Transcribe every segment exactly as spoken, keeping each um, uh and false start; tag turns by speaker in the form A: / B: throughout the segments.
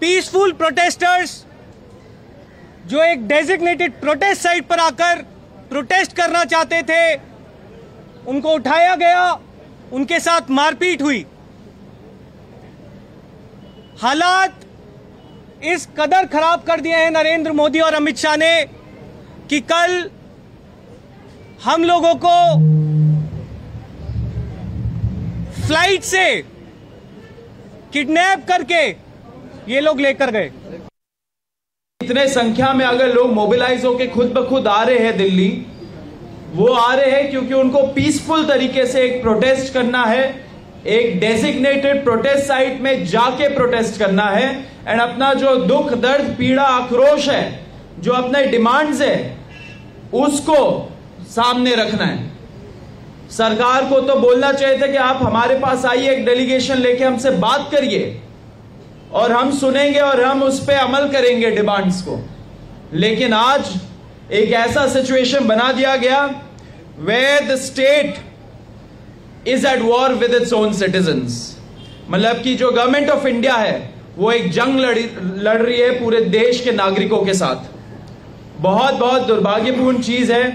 A: Peaceful protesters जो एक designated protest site पर आकर प्रोटेस्ट करना चाहते थे, उनको उठाया गया, उनके साथ मारपीट हुई। हालात इस कदर खराब कर दिए हैं नरेंद्र मोदी और अमित शाह ने कि कल हम लोगों को फ्लाइट से किडनैप करके ये लोग लेकर गए।
B: इतने संख्या में अगर लोग मोबिलाइज होकर खुद ब खुद आ रहे हैं दिल्ली, वो आ रहे हैं क्योंकि उनको पीसफुल तरीके से एक प्रोटेस्ट करना है, एक डेजिग्नेटेड प्रोटेस्ट साइट में जाके प्रोटेस्ट करना है एंड अपना जो दुख, दर्द, पीड़ा, आक्रोश है, जो अपने डिमांड्स है, उसको सामने रखना है। सरकार को तो बोलना चाहिए था कि आप हमारे पास आइए, एक डेलीगेशन लेके हमसे बात करिए और हम सुनेंगे और हम उस पर अमल करेंगे डिमांड्स को। लेकिन आज एक ऐसा सिचुएशन बना दिया गया where the state is at war with its own citizens. मतलब कि जो गवर्नमेंट ऑफ इंडिया है वो एक जंग लड़ी लड़ रही है पूरे देश के नागरिकों के साथ। बहुत बहुत दुर्भाग्यपूर्ण चीज है।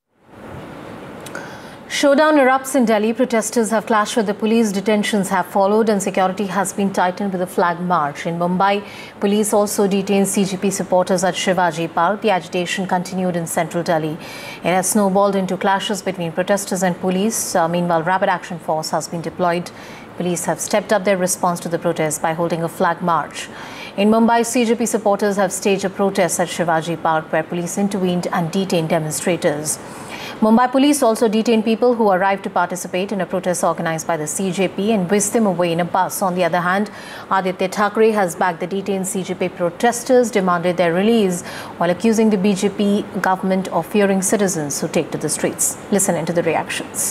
C: Showdown erupts in Delhi. Protesters have clashed with the police. Detentions have followed and security has been tightened with a flag march. In Mumbai, police also detained C J P supporters at Shivaji Park. The agitation continued in central Delhi. It has snowballed into clashes between protesters and police. Uh, meanwhile, rapid action force has been deployed. Police have stepped up their response to the protest by holding a flag march. In Mumbai, C J P supporters have staged a protest at Shivaji Park where police intervened and detained demonstrators. Mumbai police also detained people who arrived to participate in a protest organized by the C J P and whisked them away in a bus. On the other hand, Aditya Thackeray has backed the detained C J P protesters, demanded their release, while accusing the B J P government of fearing citizens who take to the streets. Listen into the reactions.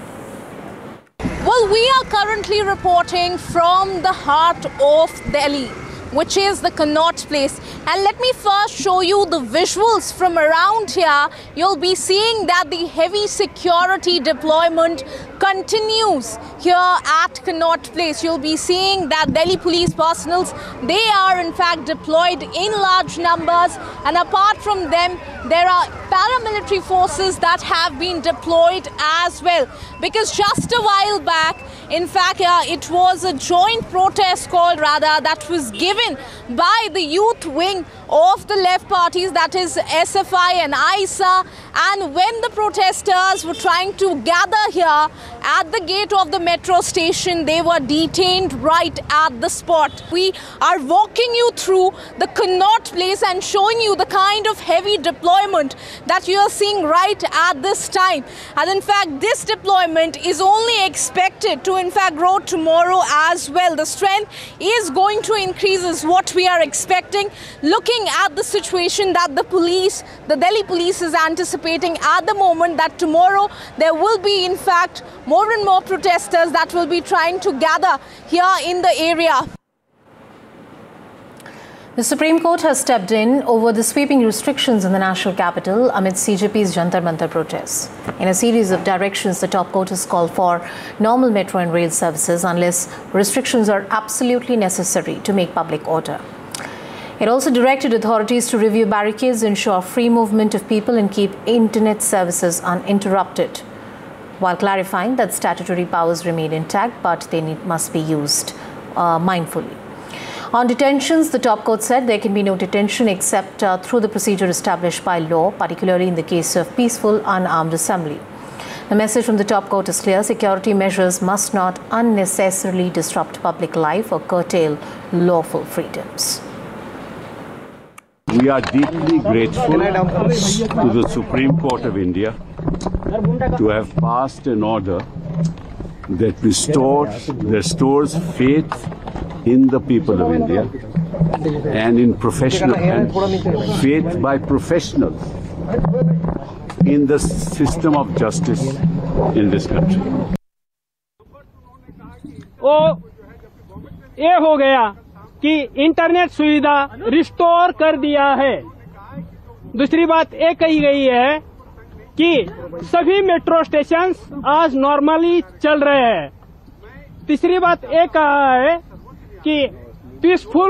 D: Well, we are currently reporting from the heart of Delhi, which is the Connaught Place. And let me first show you the visuals from around here. You'll be seeing that the heavy security deployment continues here at Connaught Place. You'll be seeing that Delhi police personnel, they are in fact deployed in large numbers, and apart from them, there are paramilitary forces that have been deployed as well. Because just a while back, in fact, uh, it was a joint protest call rather that was given by the youth wing of the left parties, that is S F I and I S A. And when the protesters were trying to gather here at the gate of the metro station, they were detained right at the spot. We are walking you through the Connaught Place and showing you the kind of heavy deployment that you are seeing right at this time. And in fact, this deployment is only expected to in fact grow tomorrow as well. The strength is going to increase is what we are expecting. Looking at the situation that the police, the Delhi police is anticipating at the moment, that tomorrow there will be in fact more and more protesters that will be trying to gather here in the area.
C: The Supreme Court has stepped in over the sweeping restrictions in the national capital amid C J P's Jantar Mantar protests. In a series of directions, the top court has called for normal metro and rail services unless restrictions are absolutely necessary to make public order. It also directed authorities to review barricades, ensure free movement of people and keep internet services uninterrupted, while clarifying that statutory powers remain intact but they need, must be used uh, mindfully. On detentions, the top court said there can be no detention except uh, through the procedure established by law, particularly in the case of peaceful, unarmed assembly. The message from the top court is clear. Security measures must not unnecessarily disrupt public life or curtail lawful freedoms.
E: We are deeply grateful to the Supreme Court of India to have passed an order that restores, restores faith in the people of India and in professional and faith by professionals in the system of justice in this country.
F: ओ ये हो गया कि internet सुविधा restore कर दिया है। दूसरी बात ये कही गई है कि सभी मेट्रो स्टेशन आज नॉर्मली चल रहे हैं। तीसरी बात ये कहा है कि पीसफुल